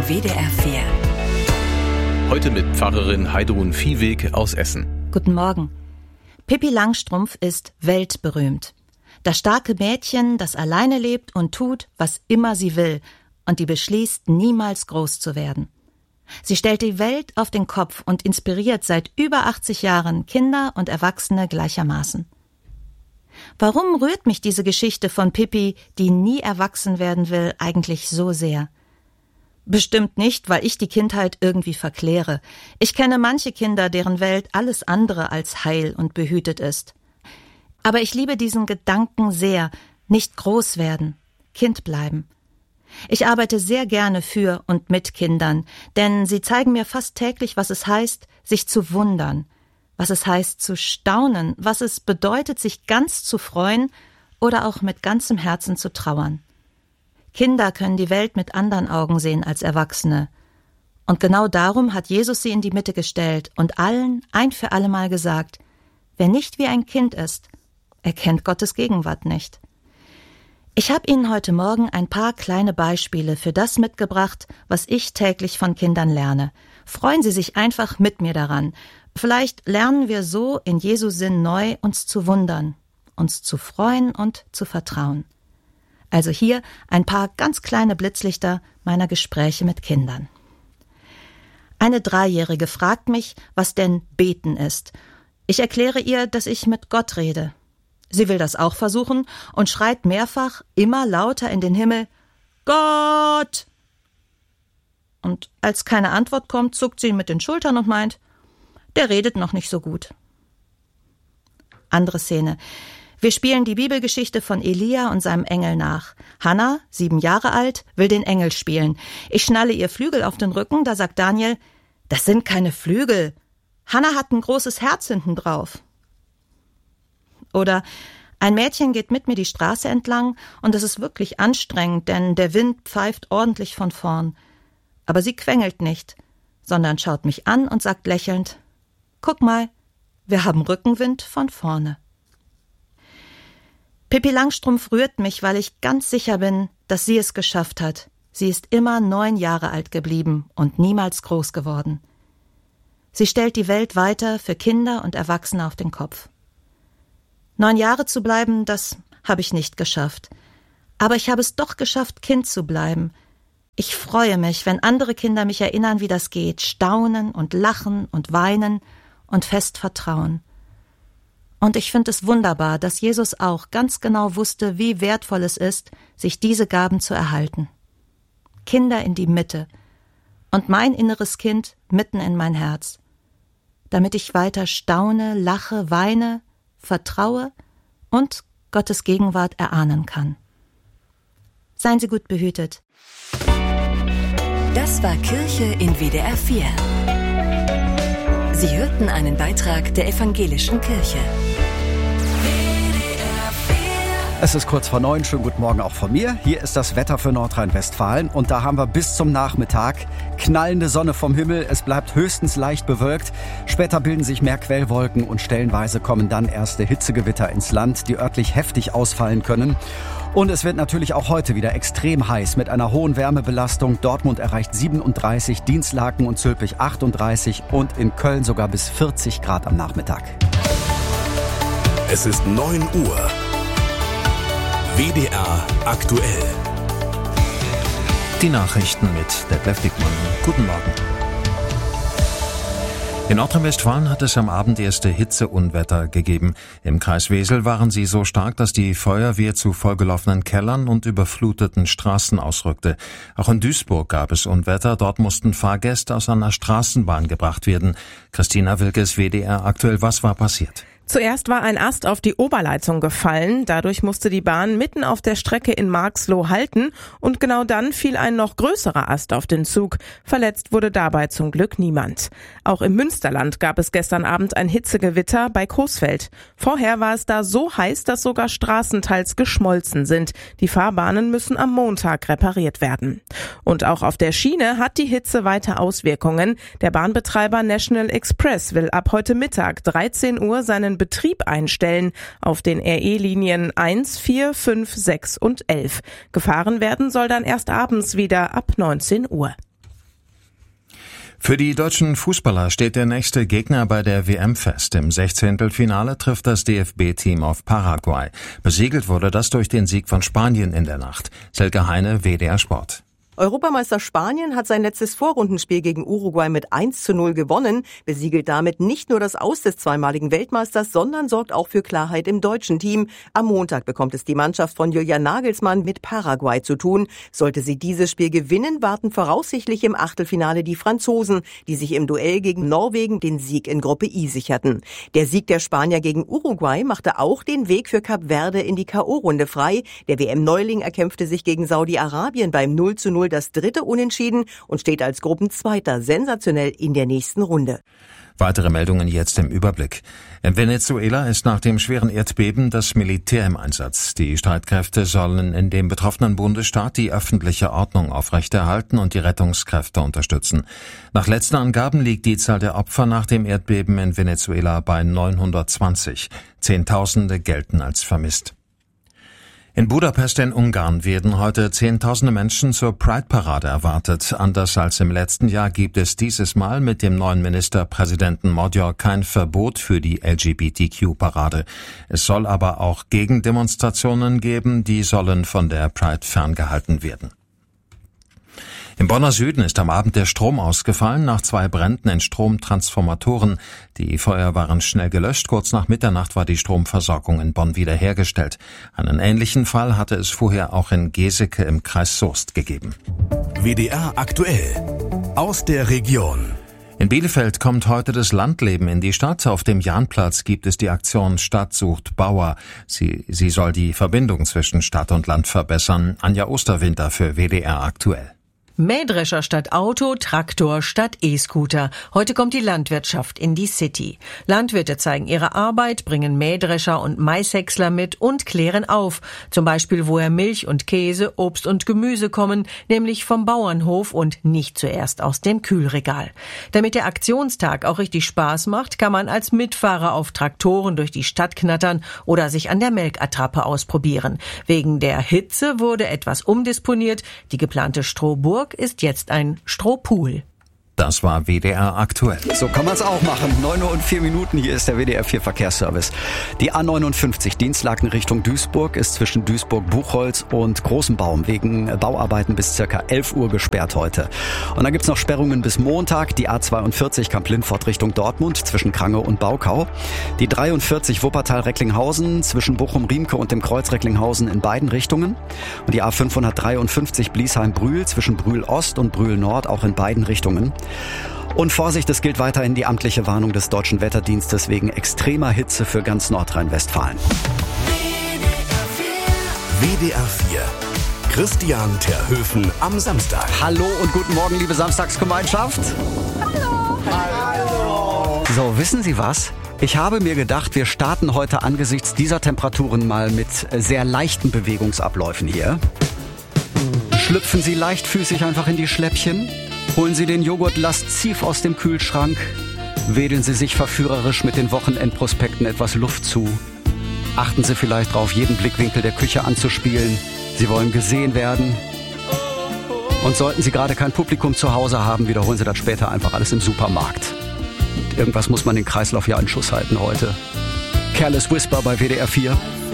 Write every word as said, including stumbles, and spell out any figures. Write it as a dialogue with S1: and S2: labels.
S1: in W D R vier.
S2: Heute mit Pfarrerin Heidrun Viehweg aus Essen.
S3: Guten Morgen. Pippi Langstrumpf ist weltberühmt. Das starke Mädchen, das alleine lebt und tut, was immer sie will und die beschließt, niemals groß zu werden. Sie stellt die Welt auf den Kopf und inspiriert seit über achtzig Jahren Kinder und Erwachsene gleichermaßen. Warum rührt mich diese Geschichte von Pippi, die nie erwachsen werden will, eigentlich so sehr? Bestimmt nicht, weil ich die Kindheit irgendwie verkläre. Ich kenne manche Kinder, deren Welt alles andere als heil und behütet ist. Aber ich liebe diesen Gedanken sehr, nicht groß werden, Kind bleiben. Ich arbeite sehr gerne für und mit Kindern, denn sie zeigen mir fast täglich, was es heißt, sich zu wundern, was es heißt, zu staunen, was es bedeutet, sich ganz zu freuen oder auch mit ganzem Herzen zu trauern. Kinder können die Welt mit anderen Augen sehen als Erwachsene. Und genau darum hat Jesus sie in die Mitte gestellt und allen ein für allemal gesagt, wer nicht wie ein Kind ist, erkennt Gottes Gegenwart nicht. Ich habe Ihnen heute Morgen ein paar kleine Beispiele für das mitgebracht, was ich täglich von Kindern lerne. Freuen Sie sich einfach mit mir daran. Vielleicht lernen wir so in Jesu Sinn neu, uns zu wundern, uns zu freuen und zu vertrauen. Also hier ein paar ganz kleine Blitzlichter meiner Gespräche mit Kindern. Eine Dreijährige fragt mich, was denn Beten ist. Ich erkläre ihr, dass ich mit Gott rede. Sie will das auch versuchen und schreit mehrfach, immer lauter in den Himmel, Gott! Und als keine Antwort kommt, zuckt sie mit den Schultern und meint, der redet noch nicht so gut. Andere Szene. Wir spielen die Bibelgeschichte von Elia und seinem Engel nach. Hannah, sieben Jahre alt, will den Engel spielen. Ich schnalle ihr Flügel auf den Rücken, da sagt Daniel, das sind keine Flügel. Hannah hat ein großes Herz hinten drauf. Oder ein Mädchen geht mit mir die Straße entlang und es ist wirklich anstrengend, denn der Wind pfeift ordentlich von vorn. Aber sie quengelt nicht, sondern schaut mich an und sagt lächelnd, guck mal, wir haben Rückenwind von vorne. Pippi Langstrumpf rührt mich, weil ich ganz sicher bin, dass sie es geschafft hat. Sie ist immer neun Jahre alt geblieben und niemals groß geworden. Sie stellt die Welt weiter für Kinder und Erwachsene auf den Kopf. Neun Jahre zu bleiben, das habe ich nicht geschafft. Aber ich habe es doch geschafft, Kind zu bleiben. Ich freue mich, wenn andere Kinder mich erinnern, wie das geht, staunen und lachen und weinen und fest vertrauen. Und ich finde es wunderbar, dass Jesus auch ganz genau wusste, wie wertvoll es ist, sich diese Gaben zu erhalten. Kinder in die Mitte und mein inneres Kind mitten in mein Herz, damit ich weiter staune, lache, weine, vertraue und Gottes Gegenwart erahnen kann. Seien Sie gut behütet.
S1: Das war Kirche in W D R vier. Sie hörten einen Beitrag der Evangelischen Kirche.
S4: Es ist kurz vor neun, schönen guten Morgen auch von mir. Hier ist das Wetter für Nordrhein-Westfalen und da haben wir bis zum Nachmittag knallende Sonne vom Himmel. Es bleibt höchstens leicht bewölkt. Später bilden sich mehr Quellwolken und stellenweise kommen dann erste Hitzegewitter ins Land, die örtlich heftig ausfallen können. Und es wird natürlich auch heute wieder extrem heiß mit einer hohen Wärmebelastung. Dortmund erreicht siebenunddreißig, Dinslaken und Zülpich achtunddreißig und in Köln sogar bis vierzig Grad am Nachmittag.
S5: Es ist neun Uhr. W D R aktuell.
S6: Die Nachrichten mit Detlef Dickmann. Guten Morgen. In Nordrhein-Westfalen hat es am Abend erste Hitzeunwetter gegeben. Im Kreis Wesel waren sie so stark, dass die Feuerwehr zu vollgelaufenen Kellern und überfluteten Straßen ausrückte. Auch in Duisburg gab es Unwetter. Dort mussten Fahrgäste aus einer Straßenbahn gebracht werden. Christina Wilkes, W D R aktuell. Was war passiert?
S7: Zuerst war ein Ast auf die Oberleitung gefallen. Dadurch musste die Bahn mitten auf der Strecke in Marxloh halten und genau dann fiel ein noch größerer Ast auf den Zug. Verletzt wurde dabei zum Glück niemand. Auch im Münsterland gab es gestern Abend ein Hitzegewitter bei Coesfeld. Vorher war es da so heiß, dass sogar Straßen teils geschmolzen sind. Die Fahrbahnen müssen am Montag repariert werden. Und auch auf der Schiene hat die Hitze weiter Auswirkungen. Der Bahnbetreiber National Express will ab heute Mittag dreizehn Uhr seinen Betrieb einstellen auf den R E-Linien eins, vier, fünf, sechs und elf. Gefahren werden soll dann erst abends wieder ab neunzehn Uhr.
S6: Für die deutschen Fußballer steht der nächste Gegner bei der W M fest. Im Sechzehntelfinale trifft das D F B-Team auf Paraguay. Besiegelt wurde das durch den Sieg von Spanien in der Nacht. Silke Heine, W D R Sport.
S8: Europameister Spanien hat sein letztes Vorrundenspiel gegen Uruguay mit eins zu null gewonnen, besiegelt damit nicht nur das Aus des zweimaligen Weltmeisters, sondern sorgt auch für Klarheit im deutschen Team. Am Montag bekommt es die Mannschaft von Julian Nagelsmann mit Paraguay zu tun. Sollte sie dieses Spiel gewinnen, warten voraussichtlich im Achtelfinale die Franzosen, die sich im Duell gegen Norwegen den Sieg in Gruppe I sicherten. Der Sieg der Spanier gegen Uruguay machte auch den Weg für Kap Verde in die K O-Runde frei. Der W M-Neuling erkämpfte sich gegen Saudi-Arabien beim null zu null das dritte Unentschieden und steht als Gruppenzweiter sensationell in der nächsten Runde.
S6: Weitere Meldungen jetzt im Überblick. In Venezuela ist nach dem schweren Erdbeben das Militär im Einsatz. Die Streitkräfte sollen in dem betroffenen Bundesstaat die öffentliche Ordnung aufrechterhalten und die Rettungskräfte unterstützen. Nach letzten Angaben liegt die Zahl der Opfer nach dem Erdbeben in Venezuela bei neunhundertzwanzig. Zehntausende gelten als vermisst. In Budapest in Ungarn werden heute Zehntausende Menschen zur Pride-Parade erwartet. Anders als im letzten Jahr gibt es dieses Mal mit dem neuen Ministerpräsidenten Magyar kein Verbot für die L G B T Q-Parade. Es soll aber auch Gegendemonstrationen geben, die sollen von der Pride ferngehalten werden. Im Bonner Süden ist am Abend der Strom ausgefallen nach zwei Bränden in Stromtransformatoren. Die Feuer waren schnell gelöscht. Kurz nach Mitternacht war die Stromversorgung in Bonn wiederhergestellt. Einen ähnlichen Fall hatte es vorher auch in Geseke im Kreis Soest gegeben.
S5: W D R aktuell aus der Region.
S6: In Bielefeld kommt heute das Landleben in die Stadt. Auf dem Jahnplatz gibt es die Aktion Stadt sucht Bauer. Sie, sie soll die Verbindung zwischen Stadt und Land verbessern. Anja Osterwinter für W D R aktuell.
S9: Mähdrescher statt Auto, Traktor statt E-Scooter. Heute kommt die Landwirtschaft in die City. Landwirte zeigen ihre Arbeit, bringen Mähdrescher und Maishäcksler mit und klären auf. Zum Beispiel, woher Milch und Käse, Obst und Gemüse kommen, nämlich vom Bauernhof und nicht zuerst aus dem Kühlregal. Damit der Aktionstag auch richtig Spaß macht, kann man als Mitfahrer auf Traktoren durch die Stadt knattern oder sich an der Melkattrappe ausprobieren. Wegen der Hitze wurde etwas umdisponiert. Die geplante Strohburg ist jetzt ein Strohpool.
S6: Das war W D R aktuell.
S4: So kann man es auch machen. neun Uhr und vier Minuten, hier ist der W D R vier Verkehrsservice. Die A neunundfünfzig Dienstlaken Richtung Duisburg ist zwischen Duisburg-Buchholz und Großenbaum wegen Bauarbeiten bis circa elf Uhr gesperrt heute. Und dann gibt's noch Sperrungen bis Montag. Die A zweiundvierzig Kamp-Lindfort Richtung Dortmund zwischen Krange und Baukau. Die dreiundvierzig Wuppertal-Recklinghausen zwischen Bochum-Riemke und dem Kreuz Recklinghausen in beiden Richtungen. Und die A fünfhundertdreiundfünfzig Bliesheim-Brühl zwischen Brühl-Ost und Brühl-Nord auch in beiden Richtungen. Und Vorsicht, es gilt weiterhin die amtliche Warnung des Deutschen Wetterdienstes wegen extremer Hitze für ganz Nordrhein-Westfalen.
S5: W D R vier. Christian Terhöfen am Samstag.
S4: Hallo und guten Morgen, liebe Samstagsgemeinschaft. Hallo. Hallo. So, wissen Sie was? Ich habe mir gedacht, wir starten heute angesichts dieser Temperaturen mal mit sehr leichten Bewegungsabläufen hier. Schlüpfen Sie leichtfüßig einfach in die Schläppchen. Holen Sie den Joghurt lasziv aus dem Kühlschrank. Wedeln Sie sich verführerisch mit den Wochenendprospekten etwas Luft zu. Achten Sie vielleicht darauf, jeden Blickwinkel der Küche anzuspielen. Sie wollen gesehen werden. Und sollten Sie gerade kein Publikum zu Hause haben, wiederholen Sie das später einfach alles im Supermarkt. Und irgendwas muss man den Kreislauf ja in Schuss halten heute. Careless Whisper bei W D R vier.